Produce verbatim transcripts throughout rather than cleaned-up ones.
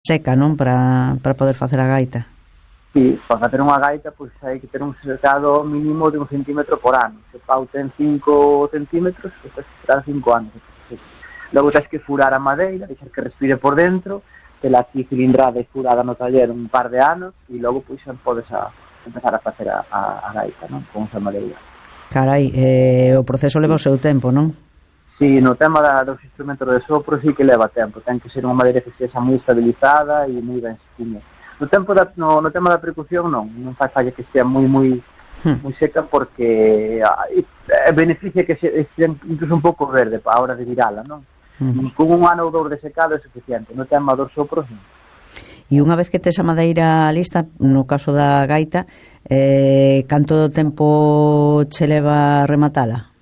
seca, non? Para, para poder facer a gaita. Sí, para facer unha gaita pois hai que ter un secado mínimo de un centímetro por ano. Se pau ten cinco centímetros, pois será cinco anos. Logo tens que furar a madeira, deixar que respire por dentro, tela aquí cilindrada e furada no taller un par de anos e logo pois podes a, empezar a facer a, a, a gaita, non? Con esa madeira. Carai, eh, o proceso leva o seu tempo, non? Sí, no tema da, dos instrumentos de sopro sí que leva tempo, ten que ser unha madeira que sexa moi estabilizada e moi ben sequinha. No tempo da, no, no tema da percusión non, non fai falla que sea moi moi hmm. moi seca porque é beneficia que se, se incluso un pouco verde para a hora de virala, non? Hmm. Con un ano ou dous de secado é suficiente, no tema dos sopros non. E unha vez que tes a madeira lista, no caso da gaita, eh, canto tempo che leva a rematala?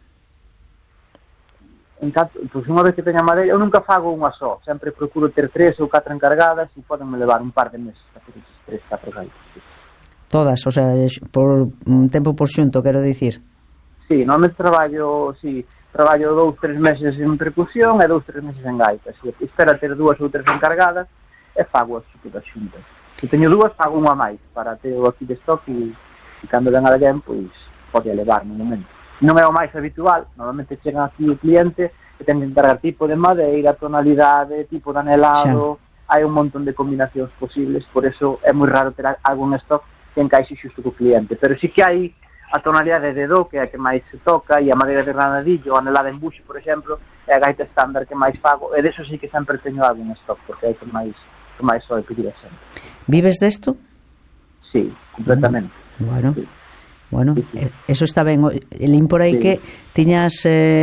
En canto, pois unha vez que teña madeira, eu nunca fago unha só, sempre procuro ter tres ou catro encargadas e podenme levar un par de meses para ter esas tres, catro gaitas. Todas, o sea, por un tempo por xunto, quero dicir. Sí, normalmente traballo, sí, traballo dous, tres meses en percusión e dous, tres meses en gaitas. Si espera ter dúas ou tres encargadas e fago as todas xuntas. Se teño dúas, fago unha máis para ter aquí de stock e, e cando ven alguén, pois, pode levar no momento. Non é o máis habitual, normalmente chega aquí o cliente que ten que encargar tipo de madeira, tonalidade, tipo de anelado, xa. Hai un montón de combinacións posibles, por eso é moi raro ter algo en stock que encaixe xusto co cliente, pero sí que hai a tonalidade de do, que é a que máis se toca, e a madeira de granadillo, a anelada en buxe, por exemplo, é a gaita estándar que máis fago, e deso sí que sempre teño algo en stock, porque é que máis, que máis soe pedir a sempre. Vives desto? Sí, completamente. Mm, bueno. Sí. Bueno, sí, sí. Eso está ben. Lín por aí sí. Que tiñas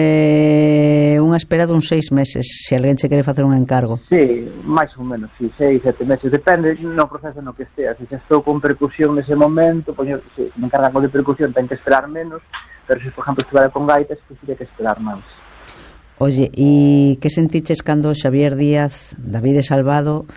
eh, unha espera dun seis meses se alguén che quere facer un encargo. Sí, máis ou menos, sí, seis, sete meses, depende no proceso no que estea. Se xa estou con percusión nese momento, poño, se me encargan de percusión ten que esperar menos, pero se por exemplo estivera con gaitas, pois teria que esperar máis. Oye, e que sentiches cando Xavier Díaz, David Salvado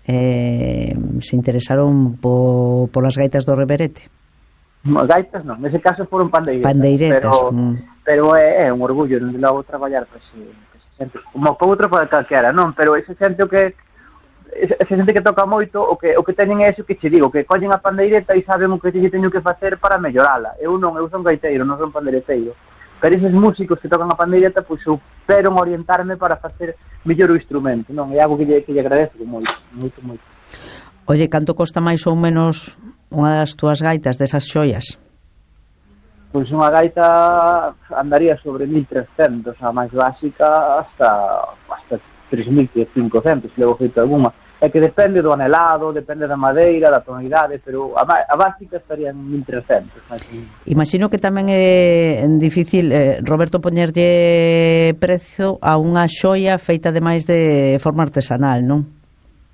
eh, se interesaron po, polas gaitas do Reverete? No, gaitas non, nese caso foron pandeiretas, pandeiretas pero, mm. pero é, é un orgullo non logo traballar para ese, ese xente, como con outro para calquera, non, pero ese xente o que ese, ese xente que toca moito, o que o que teñen é eso que che digo, que collen a pandeireta e saben o que lle teño que facer para mellorala. Eu non, eu son gaiteiro, non son pandeireteiro. Pero eses músicos que tocan a pandeireta, pois superan orientarme para facer mellor o instrumento, non? É algo que lle, que lle agradezo moito, moito, moito. Oye, canto costa máis ou menos unha das túas gaitas, desas xoias? Pois unha gaita andaría sobre mil trescentos, a máis básica, hasta hasta tres mil cincocentos, levo feito alguna. É que depende do anelado, depende da madeira, da tonalidade, pero a, a básica estaría en mil trescentos. Imagino que tamén é difícil, eh, Roberto, poñerlle prezo a unha xoia feita ademais de forma artesanal, non?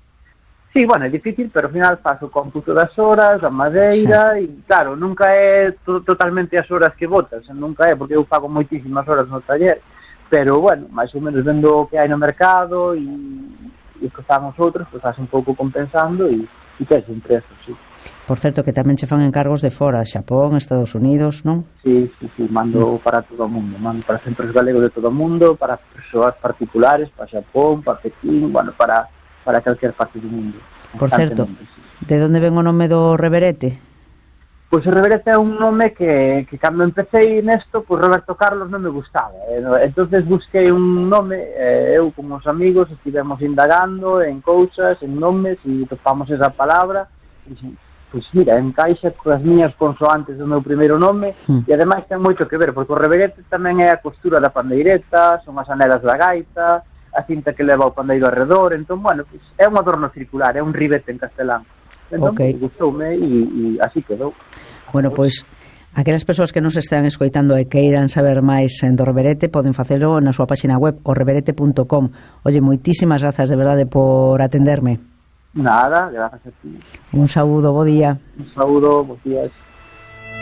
Sí, bueno, é difícil, pero ao final faço o cómputo das horas, da madeira, sí. E claro, nunca é to totalmente as horas que botas, nunca é, porque eu pago moitísimas horas no taller, pero, bueno, máis ou menos vendo o que hai no mercado e, e que fan os outros, pois faz un pouco compensando e, e que é un prezo, sí. Por certo, que tamén che fan encargos de fora, Xapón, Estados Unidos, non? Sí, sí, sí, mando mm. para todo o mundo, mando para centros galegos de todo o mundo, para persoas particulares, para Xapón, para Pekín, bueno, para... para calquer parte do mundo. Por certo, de onde ven o nome do Reverete? Pois o Reverete é un nome que, que cando empecé nesto, pois Roberto Carlos non me gustaba. Entonces busquei un nome, eu con os amigos estivemos indagando en cousas, en nomes, e topamos esa palabra, e pois mira, encaixa coas miñas consoantes do meu primeiro nome, mm. e ademais ten moito que ver, porque o Reverete tamén é a costura da pandeireta, son as anelas da gaita, a cinta que leva o pandeiro arredor, entón, bueno, pues, é un adorno circular, é un ribete en castelán. Entón, okay. Pues, gustoume e, e así quedou. Bueno, pois, pues, aquelas persoas que nos están escoitando e que irán saber máis do Reverete poden facelo na súa página web, o reverete punto com. Oye, moitísimas grazas de verdade por atenderme. Nada, grazas a ti. Un saúdo, bo día. Un saúdo, bons días.